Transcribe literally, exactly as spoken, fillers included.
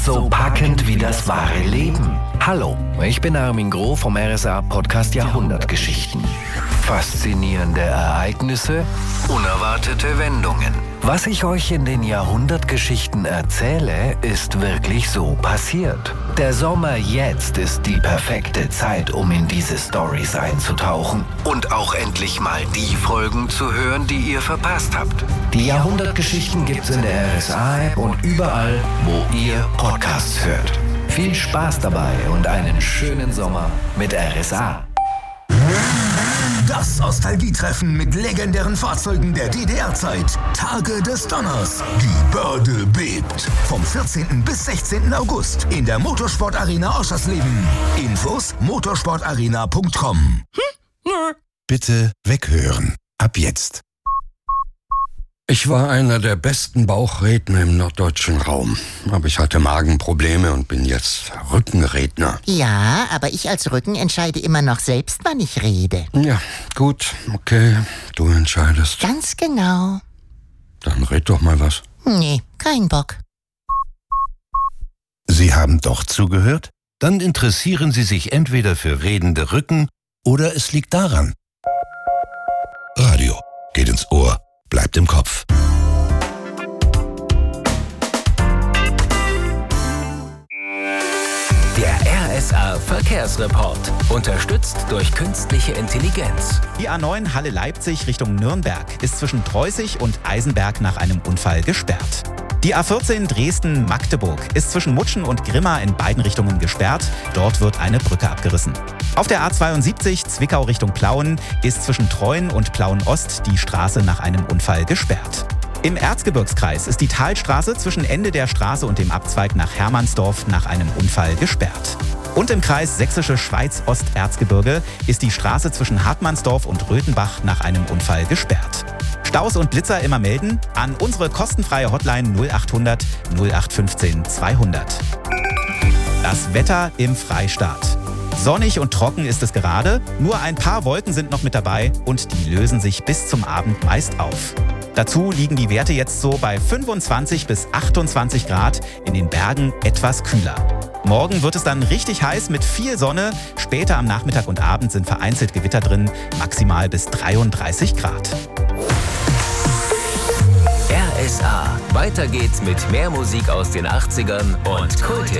ist so packend wie das wahre Leben. Hallo, ich bin Armin Groh vom R S A-Podcast Jahrhundertgeschichten. Faszinierende Ereignisse, unerwartete Wendungen. Was ich euch in den Jahrhundertgeschichten erzähle, ist wirklich so passiert. Der Sommer jetzt ist die perfekte Zeit, um in diese Storys einzutauchen und auch endlich mal die Folgen zu hören, die ihr verpasst habt. Die Jahrhundertgeschichten gibt's in der R S A-App und überall, wo ihr Podcasts hört. Viel Spaß dabei und einen schönen Sommer mit R S A. Das Nostalgietreffen mit legendären Fahrzeugen der D D R-Zeit. Tage des Donners. Die Börde bebt. Vom vierzehnten bis sechzehnten August in der Motorsport-Arena Oschersleben. Infos motorsportarena punkt com. Bitte weghören. Ab jetzt. Ich war einer der besten Bauchredner im norddeutschen Raum. Aber ich hatte Magenprobleme und bin jetzt Rückenredner. Ja, aber ich als Rücken entscheide immer noch selbst, wann ich rede. Ja, gut, okay, du entscheidest. Ganz genau. Dann red doch mal was. Nee, kein Bock. Sie haben doch zugehört? Dann interessieren Sie sich entweder für redende Rücken oder es liegt daran. Radio geht ins Ohr, bleibt im Kopf. Der R S A-Verkehrsreport. Unterstützt durch künstliche Intelligenz. Die A neun Halle-Leipzig Richtung Nürnberg ist zwischen Preußig und Eisenberg nach einem Unfall gesperrt. Die A vierzehn Dresden-Magdeburg ist zwischen Mutschen und Grimma in beiden Richtungen gesperrt. Dort wird eine Brücke abgerissen. Auf der A zweiundsiebzig Zwickau Richtung Plauen ist zwischen Treuen und Plauen-Ost die Straße nach einem Unfall gesperrt. Im Erzgebirgskreis ist die Talstraße zwischen Ende der Straße und dem Abzweig nach Hermannsdorf nach einem Unfall gesperrt. Und im Kreis Sächsische Schweiz-Osterzgebirge ist die Straße zwischen Hartmannsdorf und Röthenbach nach einem Unfall gesperrt. Staus und Blitzer immer melden an unsere kostenfreie Hotline null achthundert null acht fünfzehn zweihundert. Das Wetter im Freistaat. Sonnig und trocken ist es gerade, nur ein paar Wolken sind noch mit dabei und die lösen sich bis zum Abend meist auf. Dazu liegen die Werte jetzt so bei fünfundzwanzig bis achtundzwanzig Grad, in den Bergen etwas kühler. Morgen wird es dann richtig heiß mit viel Sonne, später am Nachmittag und Abend sind vereinzelt Gewitter drin, maximal bis dreiunddreißig Grad. R S A. Weiter geht's mit mehr Musik aus den achtzigern und Kulthits.